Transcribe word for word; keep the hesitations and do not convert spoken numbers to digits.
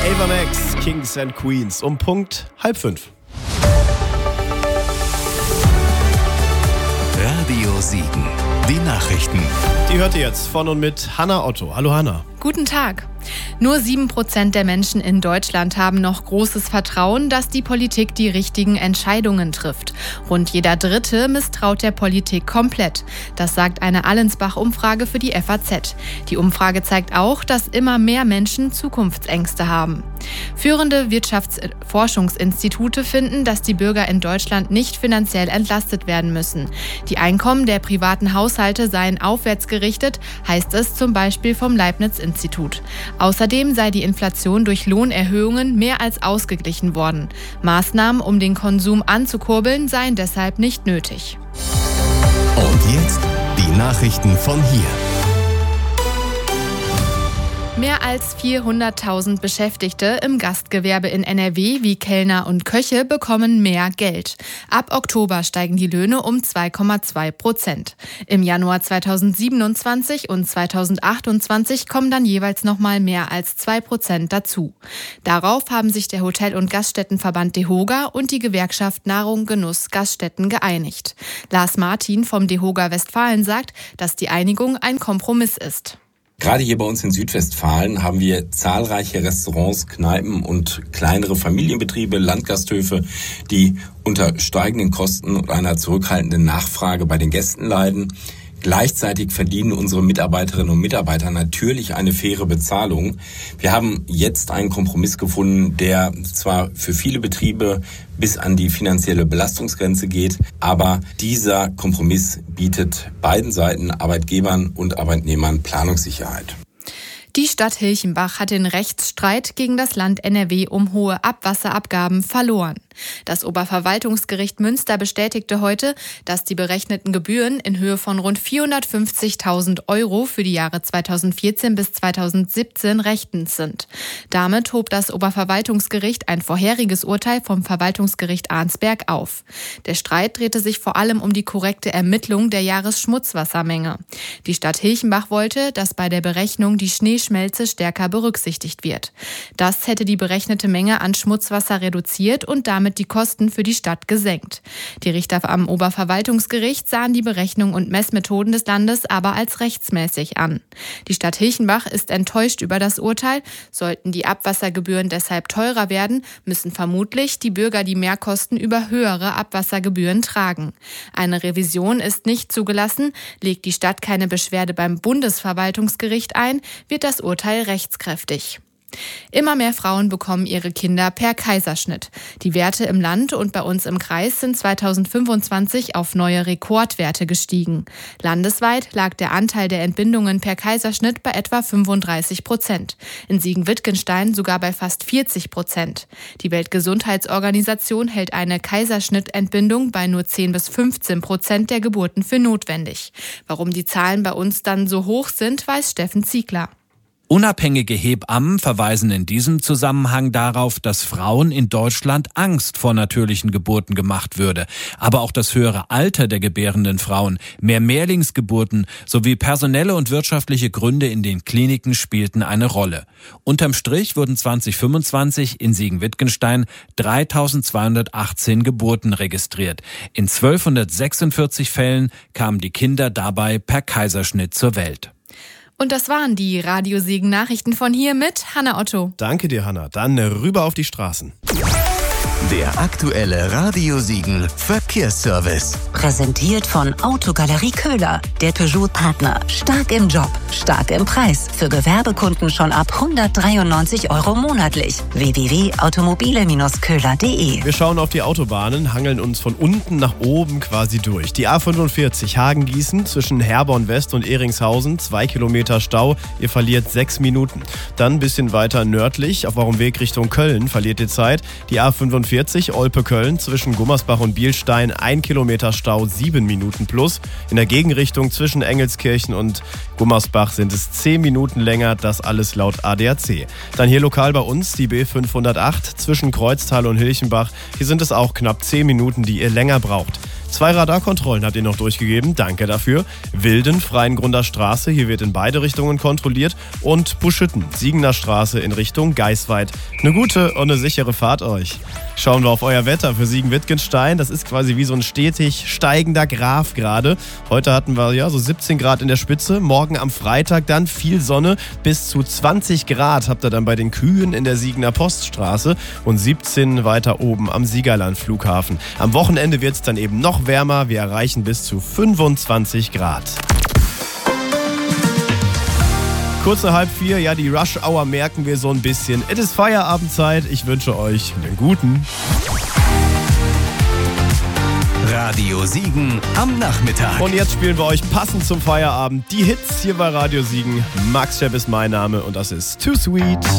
Ava Max, Kings and Queens, um Punkt halb fünf. Radio Siegen, die Nachrichten. Die hört ihr jetzt von und mit Hanna Otto. Hallo Hanna. Guten Tag. Nur sieben Prozent der Menschen in Deutschland haben noch großes Vertrauen, dass die Politik die richtigen Entscheidungen trifft. Rund jeder Dritte misstraut der Politik komplett. Das sagt eine Allensbach-Umfrage für die F A Z. Die Umfrage zeigt auch, dass immer mehr Menschen Zukunftsängste haben. Führende Wirtschaftsforschungsinstitute finden, dass die Bürger in Deutschland nicht finanziell entlastet werden müssen. Die Einkommen der privaten Haushalte seien aufwärts gerichtet, heißt es zum Beispiel vom Leibniz-Institut. Außerdem sei die Inflation durch Lohnerhöhungen mehr als ausgeglichen worden. Maßnahmen, um den Konsum anzukurbeln, seien deshalb nicht nötig. Und jetzt die Nachrichten von hier. Mehr als vierhunderttausend Beschäftigte im Gastgewerbe in N R W wie Kellner und Köche bekommen mehr Geld. Ab Oktober steigen die Löhne um zwei Komma zwei Prozent. Im Januar zweitausendsiebenundzwanzig und zweitausendachtundzwanzig kommen dann jeweils noch mal mehr als zwei Prozent dazu. Darauf haben sich der Hotel- und Gaststättenverband DEHOGA und die Gewerkschaft Nahrung, Genuss, Gaststätten geeinigt. Lars Martin vom DEHOGA Westfalen sagt, dass die Einigung ein Kompromiss ist. Gerade hier bei uns in Südwestfalen haben wir zahlreiche Restaurants, Kneipen und kleinere Familienbetriebe, Landgasthöfe, die unter steigenden Kosten und einer zurückhaltenden Nachfrage bei den Gästen leiden. Gleichzeitig verdienen unsere Mitarbeiterinnen und Mitarbeiter natürlich eine faire Bezahlung. Wir haben jetzt einen Kompromiss gefunden, der zwar für viele Betriebe bis an die finanzielle Belastungsgrenze geht, aber dieser Kompromiss bietet beiden Seiten, Arbeitgebern und Arbeitnehmern, Planungssicherheit. Die Stadt Hilchenbach hat den Rechtsstreit gegen das Land N R W um hohe Abwasserabgaben verloren. Das Oberverwaltungsgericht Münster bestätigte heute, dass die berechneten Gebühren in Höhe von rund vierhundertfünfzigtausend Euro für die Jahre zweitausendvierzehn bis zweitausendsiebzehn rechtens sind. Damit hob das Oberverwaltungsgericht ein vorheriges Urteil vom Verwaltungsgericht Arnsberg auf. Der Streit drehte sich vor allem um die korrekte Ermittlung der Jahresschmutzwassermenge. Die Stadt Hilchenbach wollte, dass bei der Berechnung die Schneeschmelze stärker berücksichtigt wird. Das hätte die berechnete Menge an Schmutzwasser reduziert und damit die Kosten für die Stadt gesenkt. Die Richter am Oberverwaltungsgericht sahen die Berechnung und Messmethoden des Landes aber als rechtsmäßig an. Die Stadt Hilchenbach ist enttäuscht über das Urteil. Sollten die Abwassergebühren deshalb teurer werden, müssen vermutlich die Bürger die Mehrkosten über höhere Abwassergebühren tragen. Eine Revision ist nicht zugelassen. Legt die Stadt keine Beschwerde beim Bundesverwaltungsgericht ein, wird das Urteil rechtskräftig. Immer mehr Frauen bekommen ihre Kinder per Kaiserschnitt. Die Werte im Land und bei uns im Kreis sind zweitausendfünfundzwanzig auf neue Rekordwerte gestiegen. Landesweit lag der Anteil der Entbindungen per Kaiserschnitt bei etwa fünfunddreißig Prozent. In Siegen-Wittgenstein sogar bei fast vierzig Prozent. Die Weltgesundheitsorganisation hält eine Kaiserschnittentbindung bei nur zehn bis fünfzehn Prozent der Geburten für notwendig. Warum die Zahlen bei uns dann so hoch sind, weiß Steffen Ziegler. Unabhängige Hebammen verweisen in diesem Zusammenhang darauf, dass Frauen in Deutschland Angst vor natürlichen Geburten gemacht würde. Aber auch das höhere Alter der gebärenden Frauen, mehr Mehrlingsgeburten sowie personelle und wirtschaftliche Gründe in den Kliniken spielten eine Rolle. Unterm Strich wurden zweitausendfünfundzwanzig in Siegen-Wittgenstein dreitausendzweihundertachtzehn Geburten registriert. In zwölfhundertsechsundvierzig Fällen kamen die Kinder dabei per Kaiserschnitt zur Welt. Und das waren die Radio Siegen Nachrichten von hier mit Hanna Otto. Danke dir, Hanna. Dann rüber auf die Straßen. Der aktuelle Radio Siegen Verkehrsservice. Präsentiert von Autogalerie Köhler, der Peugeot-Partner. Stark im Job, stark im Preis. Für Gewerbekunden schon ab hundertdreiundneunzig Euro monatlich. w w w punkt automobile köhler punkt de. Wir schauen auf die Autobahnen, hangeln uns von unten nach oben quasi durch. Die A fünfundvierzig Hagen-Gießen zwischen Herborn West und Ehringshausen, zwei Kilometer Stau. Ihr verliert sechs Minuten. Dann ein bisschen weiter nördlich, auf eurem Weg Richtung Köln, verliert ihr Zeit. Die A fünfundvierzig Olpe-Köln zwischen Gummersbach und Bielstein, ein Kilometer Stau, sieben Minuten plus. In der Gegenrichtung zwischen Engelskirchen und Gummersbach sind es zehn Minuten länger, das alles laut A D A C. Dann hier lokal bei uns die B fünfhundertacht zwischen Kreuztal und Hilchenbach. Hier sind es auch knapp zehn Minuten, die ihr länger braucht. Zwei Radarkontrollen habt ihr noch durchgegeben, danke dafür. Wilden, Freiengrunter Straße, hier wird in beide Richtungen kontrolliert. Und Buschütten, Siegener Straße in Richtung Geisweid. Eine gute und eine sichere Fahrt euch. Schauen wir auf euer Wetter für Siegen-Wittgenstein. Das ist quasi wie so ein stetig steigender Graph gerade. Heute hatten wir ja so siebzehn Grad in der Spitze. Morgen am Freitag dann viel Sonne. Bis zu zwanzig Grad habt ihr dann bei den Kühen in der Siegener Poststraße und siebzehn weiter oben am Siegerland-Flughafen. Am Wochenende wird es dann eben noch wärmer. Wir erreichen bis zu fünfundzwanzig Grad. Kurze halb vier, ja, die Rush-Hour merken wir so ein bisschen. Es ist Feierabendzeit. Ich wünsche euch einen guten. Radio Siegen am Nachmittag. Und jetzt spielen wir euch passend zum Feierabend die Hits hier bei Radio Siegen. Max Schepp ist mein Name und das ist Too Sweet.